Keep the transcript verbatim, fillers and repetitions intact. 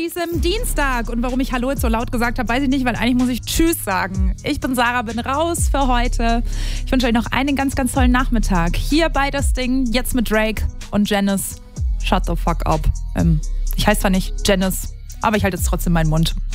diesem Dienstag. Und warum ich Hallo jetzt so laut gesagt habe, weiß ich nicht, weil eigentlich muss ich Tschüss sagen. Ich bin Sarah, bin raus für heute. Ich wünsche euch noch einen ganz, ganz tollen Nachmittag. Hier bei das Ding, jetzt mit Drake und Janice. Shut the fuck up. Ähm, ich heiße zwar nicht Janice, aber ich halte jetzt trotzdem meinen Mund.